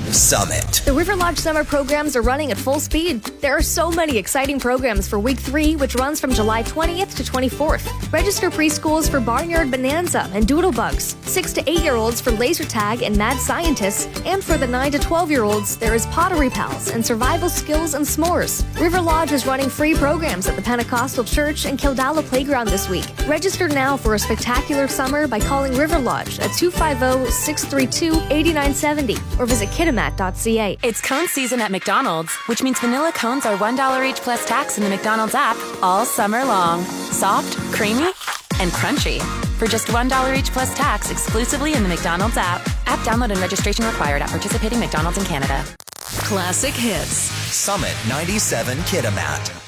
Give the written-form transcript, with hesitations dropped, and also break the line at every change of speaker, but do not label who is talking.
Summit.
The River Lodge summer programs are running at full speed. There are so many exciting programs for Week 3, which runs from July 20th to 24th. Register preschools for Barnyard Bonanza and Doodlebugs, 6 to 8-year-olds for Laser Tag and Mad Scientists, and for the 9 to 12-year-olds, there is Pottery Pals and Survival Skills and S'mores. River Lodge is running free programs at the Pentecostal Church and Kildala Playground this week. Register now for a spectacular summer by calling River Lodge at 250-632-8970 or visit kitamat.ca.
It's cone season at McDonald's, which means vanilla cones are $1 each plus tax in the McDonald's app all summer long. Soft, creamy, and crunchy. For just $1 each plus tax exclusively in the McDonald's app. App download and registration required at participating McDonald's in Canada.
Classic hits.
Summit 97 Kitamat.